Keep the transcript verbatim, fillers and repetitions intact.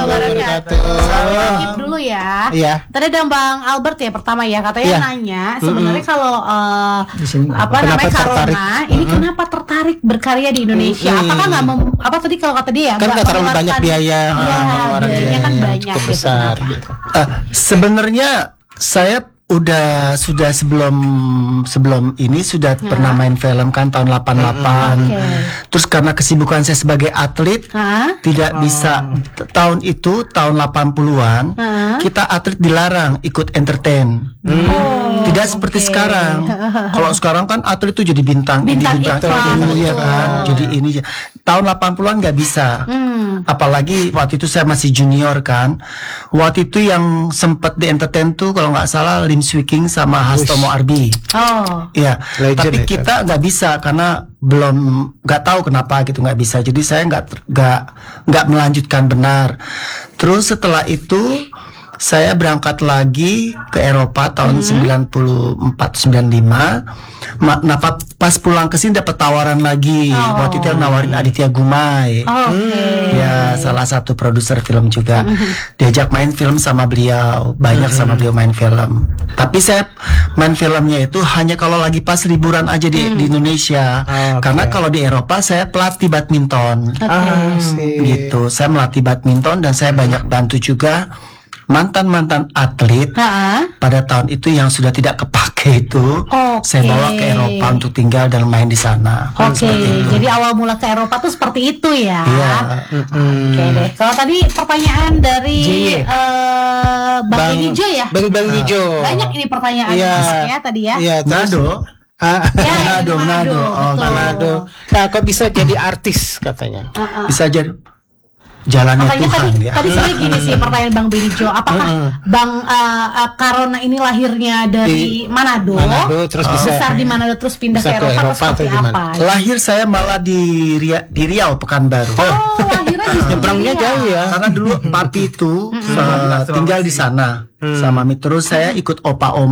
wabarakatuh. Skip dulu ya. Iya. Tadi ada Bang Albert ya pertama ya, katanya Iya. nanya sebenarnya kalau uh, Di sini apa kenapa namanya tertarik? Karona ini kenapa tertarik berkarya di Indonesia? Mm-mm. Apakah nggak mem- apa tadi kalau kata dia ya? Kan nggak terlalu banyak biaya, Iya, pengeluaran biayanya kan biaya banyak cukup gitu. besar. Kenapa? Ah, sebenarnya saya udah sudah sebelum sebelum ini sudah Ya. pernah main film kan tahun delapan puluh delapan. Oke. Terus karena kesibukan saya sebagai atlet Hah? tidak bisa t- tahun itu tahun delapan puluhan Hah? kita atlet dilarang ikut entertain. Oh, Tidak seperti oke. sekarang. Kalau sekarang kan atlet itu jadi bintang, Bintang ini bintang, iklan, ini, iya betul. kan. Jadi ini tahun delapan puluhan nggak bisa. Hmm. Apalagi waktu itu saya masih junior kan. Waktu itu yang sempat di entertain tuh kalau nggak salah Lim Swee King sama Hastomo Arbi. Oh. Iya. Legend Tapi itu. kita nggak bisa karena belum nggak tahu kenapa gitu nggak bisa. Jadi saya nggak ter- nggak nggak melanjutkan benar. Terus setelah itu saya berangkat lagi ke Eropa tahun sembilan puluh empat sembilan puluh lima. Ma- Nah pa- pas pulang ke sini dapat tawaran lagi. Oh. Waktu itu nawarin Aditya Gumai. Oh, Oke. Ya, salah satu produser film juga. Diajak main film sama beliau, banyak sama beliau main film. Tapi saya main filmnya itu hanya kalau lagi pas liburan aja di, di Indonesia. Ah, oke. Karena kalau di Eropa saya pelatih badminton. Ah, sih. Gitu. Saya melatih badminton dan saya banyak bantu juga mantan-mantan atlet Ha-ha. pada tahun itu yang sudah tidak kepake itu. Oke. Saya bawa ke Eropa untuk tinggal dan main di sana. Oke, jadi awal mula ke Eropa tuh seperti itu ya. Iya. Oke deh. Kalau tadi pertanyaan dari J. eh, Bang Bang Edi Jo ya. Bang Bang Ijo. Banyak ini pertanyaan Iya. ya tadi ya. Iya, terus- Nado. Ah, Ya, Manado, itu Manado. Oh, betul. Manado. Nah, kok bisa jadi artis katanya? Uh-uh. Bisa jadi jalannya Makanya Tuhan tadi, ya. tadi sebenarnya gini sih pertanyaan Bang Bedi Jo, apakah Bang eh, eh, Karona ini lahirnya dari Manado, Manado, terus bisa- besar di Manado terus pindah bisa ke ke Eropa, atau Eropa atau seperti gimana? apa? Lahir saya malah di Ria- di Riau Pekanbaru. Oh, lahirnya di Nyebrangnya Suria. jauh ya. Karena dulu papi itu eh, tinggal di sana sama Mi. Terus saya ikut opa om